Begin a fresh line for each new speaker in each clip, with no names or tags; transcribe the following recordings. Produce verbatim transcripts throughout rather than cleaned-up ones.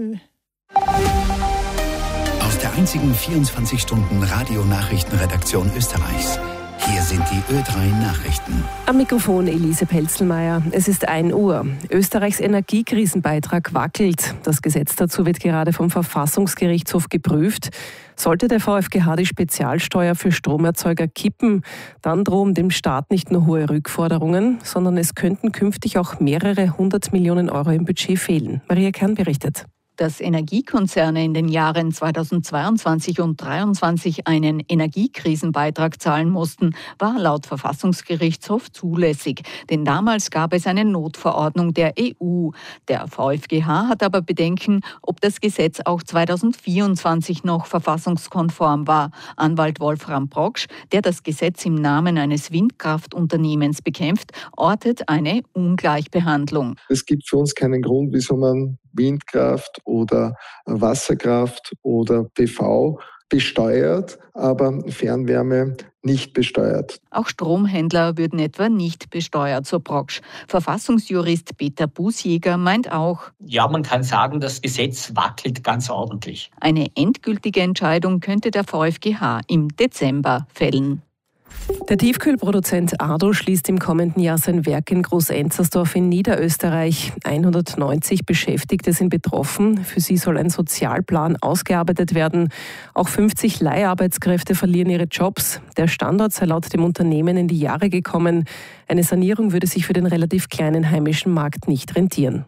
Aus der einzigen vierundzwanzig-Stunden-Radio-Nachrichtenredaktion Österreichs. Hier sind die Ö drei Nachrichten.
Am Mikrofon Elise Pelzelmeier. Es ist ein Uhr. Österreichs Energiekrisenbeitrag wackelt. Das Gesetz dazu wird gerade vom Verfassungsgerichtshof geprüft. Sollte der VfGH die Spezialsteuer für Stromerzeuger kippen, dann drohen dem Staat nicht nur hohe Rückforderungen, sondern es könnten künftig auch mehrere hundert Millionen Euro im Budget fehlen. Maria Kern berichtet.
Dass Energiekonzerne in den Jahren zweitausendzweiundzwanzig und zweitausenddreiundzwanzig einen Energiekrisenbeitrag zahlen mussten, war laut Verfassungsgerichtshof zulässig. Denn damals gab es eine Notverordnung der E U. Der VfGH hat aber Bedenken, ob das Gesetz auch zweitausendvierundzwanzig noch verfassungskonform war. Anwalt Wolfram Proksch, der das Gesetz im Namen eines Windkraftunternehmens bekämpft, ortet eine Ungleichbehandlung.
Es gibt für uns keinen Grund, wieso man Windkraft oder Wasserkraft oder P V besteuert, aber Fernwärme nicht besteuert.
Auch Stromhändler würden etwa nicht besteuert, so Proksch. Verfassungsjurist Peter Bußjäger meint auch:
Ja, man kann sagen, das Gesetz wackelt ganz ordentlich.
Eine endgültige Entscheidung könnte der VfGH im Dezember fällen.
Der Tiefkühlproduzent Ardo schließt im kommenden Jahr sein Werk in Groß-Enzersdorf in Niederösterreich. hundertneunzig Beschäftigte sind betroffen. Für sie soll ein Sozialplan ausgearbeitet werden. Auch fünfzig Leiharbeitskräfte verlieren ihre Jobs. Der Standort sei laut dem Unternehmen in die Jahre gekommen. Eine Sanierung würde sich für den relativ kleinen heimischen Markt nicht rentieren.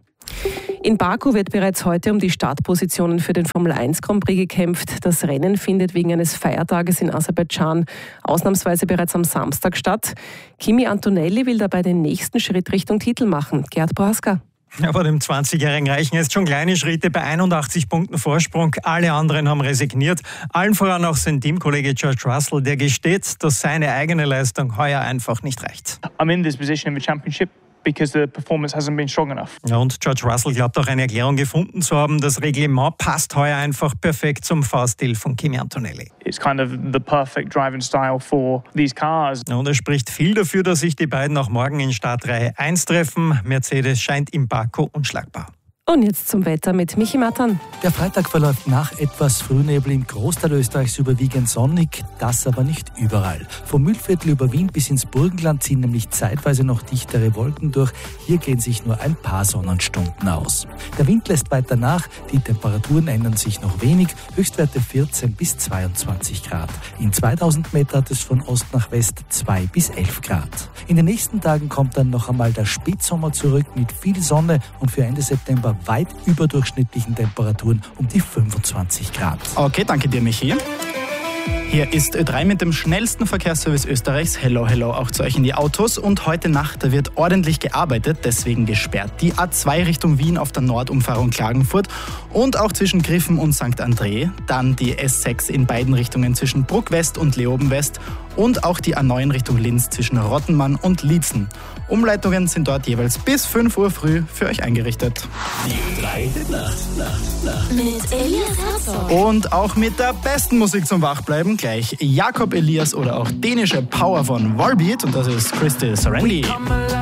In Baku wird bereits heute um die Startpositionen für den Formel eins Grand Prix gekämpft. Das Rennen findet wegen eines Feiertages in Aserbaidschan ausnahmsweise bereits am Samstag statt. Kimi Antonelli will dabei den nächsten Schritt Richtung Titel machen. Gerd Prohaska.
Aber dem zwanzigjährigen reichen jetzt schon kleine Schritte bei einundachtzig Punkten Vorsprung. Alle anderen haben resigniert. Allen voran auch sein Teamkollege George Russell, der gesteht, dass seine eigene Leistung heuer einfach nicht reicht.
I'm in this position in the championship because the performance hasn't been strong enough.
Ja, und George Russell glaubt auch eine Erklärung gefunden zu haben. Das Reglement passt heuer einfach perfekt zum Fahrstil von Kimi Antonelli.
It's kind of the perfect driving style for these cars.
Ja, und es spricht viel dafür, dass sich die beiden auch morgen in Startreihe eins treffen. Mercedes scheint in Baku unschlagbar.
Und jetzt zum Wetter mit Michi Matan.
Der Freitag verläuft nach etwas Frühnebel im Großteil Österreichs überwiegend sonnig, das aber nicht überall. Vom Mühlviertel über Wien bis ins Burgenland ziehen nämlich zeitweise noch dichtere Wolken durch. Hier gehen sich nur ein paar Sonnenstunden aus. Der Wind lässt weiter nach, die Temperaturen ändern sich noch wenig, Höchstwerte vierzehn bis zweiundzwanzig Grad. In zweitausend Meter hat es von Ost nach West zwei bis elf Grad. In den nächsten Tagen kommt dann noch einmal der Spätsommer zurück mit viel Sonne und für Ende September weit überdurchschnittlichen Temperaturen um die fünfundzwanzig Grad.
Okay, danke dir, Michi. Hier ist Ö drei mit dem schnellsten Verkehrsservice Österreichs. Hello, hello auch zu euch in die Autos. Und heute Nacht, da wird ordentlich gearbeitet, deswegen gesperrt. Die A zwei Richtung Wien auf der Nordumfahrung Klagenfurt und auch zwischen Griffen und Sankt André. Dann die S sechs in beiden Richtungen zwischen Bruck West und Leoben West. Und auch die A neun Richtung Linz zwischen Rottenmann und Liezen. Umleitungen sind dort jeweils bis fünf Uhr früh für euch eingerichtet.
Die Ö drei Nacht, Nacht, Nacht.
Mit Elias Herzog.
Und auch mit der besten Musik zum Wachbleiben gleich Jakob Elias oder auch dänische Power von Volbeat und das ist Christy Serenity.